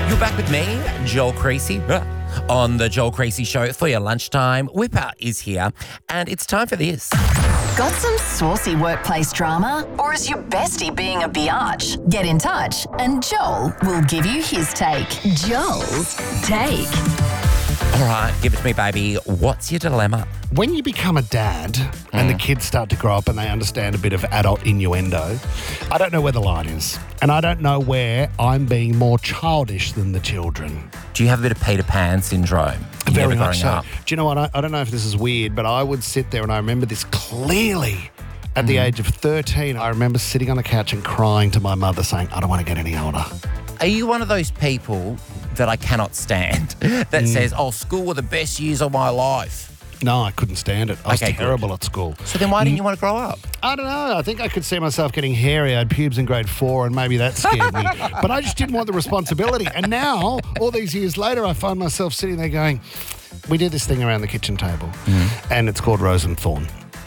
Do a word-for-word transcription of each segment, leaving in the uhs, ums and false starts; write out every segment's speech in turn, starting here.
You're back with me, Joel Creasy, on the Joel Creasy Show for your lunchtime. Whipper is here, and it's time for this. Got some saucy workplace drama? Or is your bestie being a biatch? Get in touch and Joel will give you his take. Joel's Take. All right, give it to me, baby. What's your dilemma? When you become a dad and the kids start to grow up and they understand a bit of adult innuendo, I don't know where the line is. And I don't know where I'm being more childish than the children. Do you have a bit of Peter Pan syndrome? Very Never much growing so. up? Do you know what? I, I don't know if this is weird, but I would sit there and I remember this clearly. At the age of thirteen, I remember sitting on the couch and crying to my mother saying, I don't want to get any older. Are you one of those people that I cannot stand that says, oh, school were the best years of my life? No, I couldn't stand it. I was Okay, terrible at school. So then why didn't you want to grow up? I don't know. I think I could see myself getting hairy. I had pubes in grade four and maybe that scared me. But I just didn't want the responsibility. And now, all these years later, I find myself sitting there going, we do this thing around the kitchen table and it's called Rose and Thorn.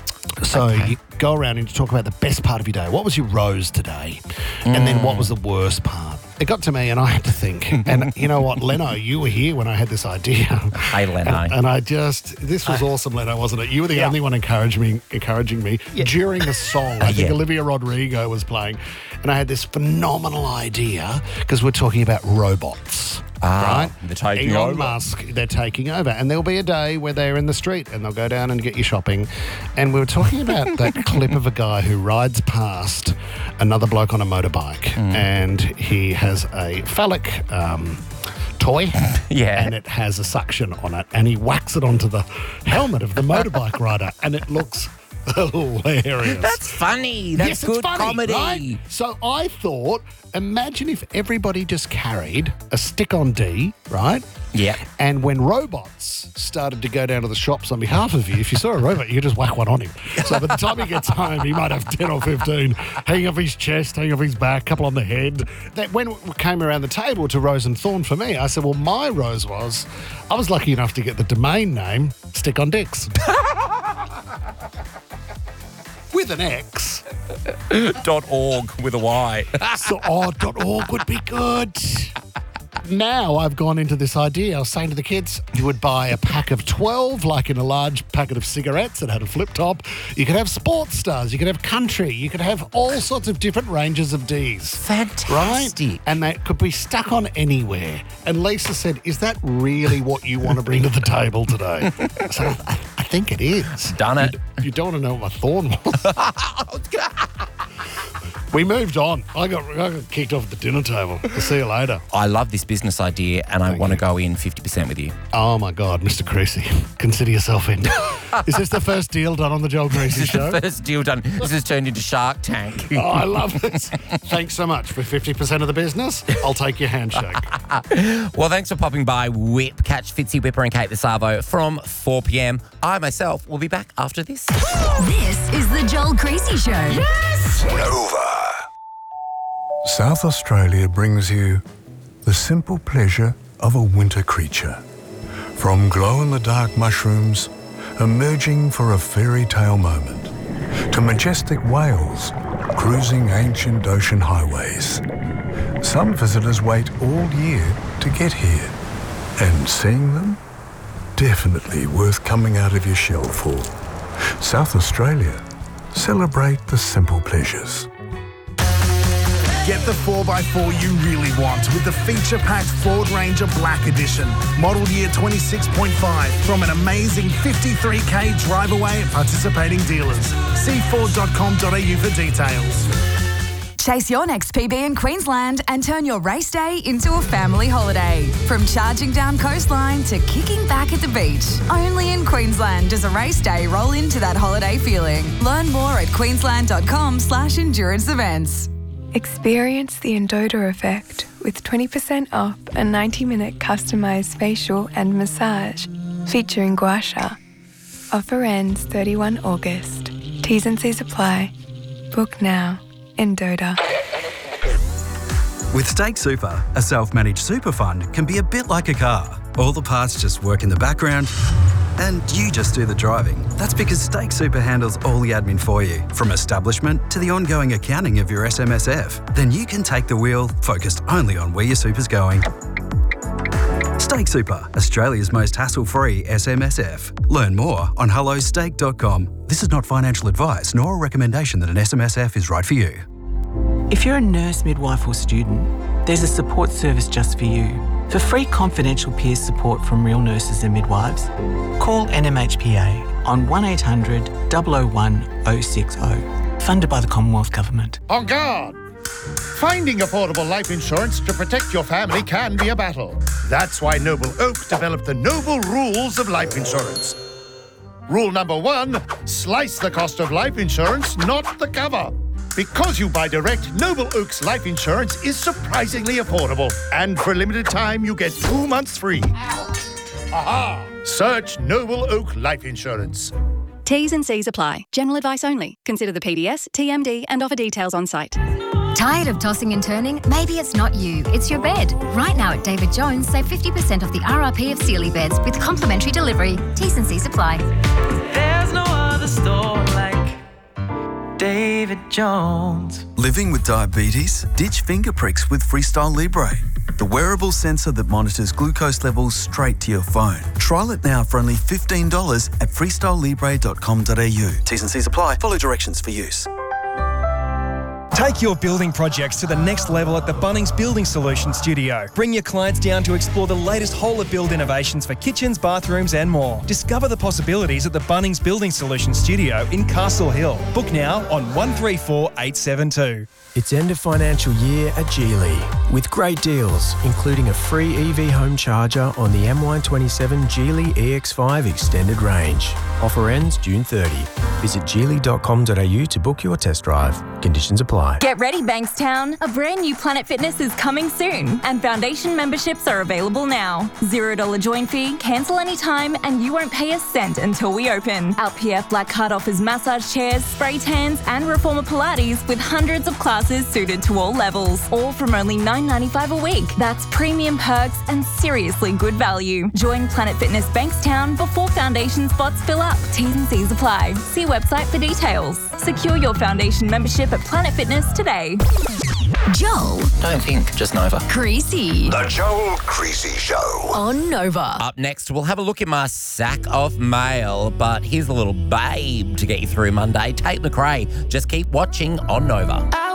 So Okay. you go around and you talk about the best part of your day. What was your rose today? And then what was the worst part? It got to me and I had to think. And you know what, Leno, you were here when I had this idea. Hey, Leno. And, and I just, this was awesome, Leno, wasn't it? You were the Yeah. only one encouraging me, encouraging me during the song. I think Yeah. Olivia Rodrigo was playing. And I had this phenomenal idea because we're talking about robots. Ah, right? they're taking Elon over. Musk, they're taking over. And there'll be a day where they're in the street and they'll go down and get you shopping. And we were talking about that clip of a guy who rides past another bloke on a motorbike and he has a phallic um, toy Yeah. and it has a suction on it and he whacks it onto the helmet of the motorbike rider and it looks hilarious. That's funny. That's Yes, good it's funny, comedy. right? So I thought, imagine if everybody just carried a stick-on D, right? Yeah. And when robots started to go down to the shops on behalf of you, if you saw a robot, you could just whack one on him. So by the time he gets home, he might have ten or fifteen hanging off his chest, hanging off his back, a couple on the head. That when it came around the table to Rose and Thorn for me, I said, well, my rose was, I was lucky enough to get the domain name Stick on Dicks. With an X. Dot org with a Y. So, oh, .org would be good. Now I've gone into this idea. I was saying to the kids, you would buy a pack of twelve, like in a large packet of cigarettes that had a flip top. You could have sports stars. You could have country. You could have all sorts of different ranges of Ds. Fantastic. Right? And they could be stuck on anywhere. And Lisa said, is that really what you want to bring to the table today? So I, I think it is. Done it. You, you don't want to know what my thorn was. We moved on. I got, I got kicked off at the dinner table. We'll see you later. I love this business idea and I Thank want to you. go in fifty percent with you. Oh, my God, Mister Creasy. Consider yourself in. Is this the first deal done on the Joel Creasy This is Show? the first deal done. This has turned into Shark Tank. Oh, I love this. Thanks so much for fifty percent of the business. I'll take your handshake. Well, thanks for popping by, Whip. Catch Fitzy, Whipper and Kate the Savo from four p.m. I myself will be back after this. This is the Joel Creasy Show. Yes! Nova. South Australia brings you the simple pleasure of a winter creature. From glow-in-the-dark mushrooms emerging for a fairy tale moment, to majestic whales cruising ancient ocean highways. Some visitors wait all year to get here, and seeing them, definitely worth coming out of your shell for. South Australia, celebrate the simple pleasures. Get the four by four you really want with the feature-packed Ford Ranger Black Edition. Model year twenty-six point five from an amazing fifty-three k drive away at participating dealers. See ford dot com dot a u for details. Chase your next P B in Queensland and turn your race day into a family holiday. From charging down coastline to kicking back at the beach. Only in Queensland does a race day roll into that holiday feeling. Learn more at queensland dot com slash endurance events. Experience the Endota effect with twenty percent off a ninety minute customised facial and massage featuring gua sha. Offer ends thirty-first of August. T's and C's apply. Book now. Endota. With Stake Super, a self-managed super fund can be a bit like a car. All the parts just work in the background and you just do the driving. That's because Stake Super handles all the admin for you, from establishment to the ongoing accounting of your S M S F. Then you can take the wheel, focused only on where your super's going. Steak Super, Australia's most hassle-free S M S F. Learn more on hello steak dot com. This is not financial advice nor a recommendation that an S M S F is right for you. If you're a nurse, midwife or student, there's a support service just for you. For free confidential peer support from real nurses and midwives, call N M H P A on one eight hundred, double oh one, oh six oh. Funded by the Commonwealth Government. On guard! Finding affordable life insurance to protect your family can be a battle. That's why Noble Oak developed the Noble Rules of Life Insurance. Rule number one, slice the cost of life insurance, not the cover. Because you buy direct, Noble Oak's life insurance is surprisingly affordable. And for a limited time, you get two months free. Aha! Search Noble Oak Life Insurance. T's and C's apply. General advice only. Consider the P D S, T M D and offer details on site. Tired of tossing and turning? Maybe it's not you, it's your bed. Right now at David Jones, save fifty percent off the R R P of Sealy beds with complimentary delivery. T's and C's apply. There's no other store like David Jones. Living with diabetes? Ditch finger pricks with Freestyle Libre, the wearable sensor that monitors glucose levels straight to your phone. Trial it now for only fifteen dollars at freestyle libre dot com dot a u. T's and C's apply. Follow directions for use. Take your building projects to the next level at the Bunnings Building Solutions Studio. Bring your clients down to explore the latest whole-of-build innovations for kitchens, bathrooms and more. Discover the possibilities at the Bunnings Building Solutions Studio in Castle Hill. Book now on one three four eight seven two. It's end of financial year at Geely with great deals, including a free E V home charger on the M Y twenty-seven Geely E X five Extended Range. Offer ends June thirtieth. Visit geely dot com dot a u to book your test drive. Conditions apply. Get ready, Bankstown. A brand new Planet Fitness is coming soon, and foundation memberships are available now. Zero dollar join fee, cancel anytime, and you won't pay a cent until we open. Our P F Black Card offers massage chairs, spray tans, and reformer Pilates with hundreds of classes suited to all levels, all from only nine ninety-five a week. That's premium perks and seriously good value. Join Planet Fitness Bankstown before foundation spots fill up. T's and C's apply. See website for details. Secure your foundation membership at Planet Fitness today. Joel. Don't think, just Nova. Creasy. The Joel Creasy Show. On Nova. Up next, we'll have a look at my sack of mail, but here's a little babe to get you through Monday. Tate McRae. Just keep watching on Nova.